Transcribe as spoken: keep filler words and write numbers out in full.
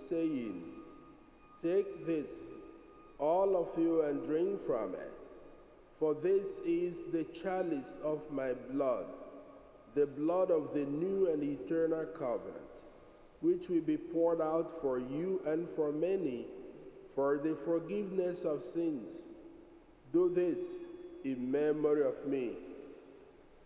saying, "Take this, all of you, and drink from it. For this is the chalice of my blood, the blood of the new and eternal covenant, which will be poured out for you and for many for the forgiveness of sins. Do this in memory of me."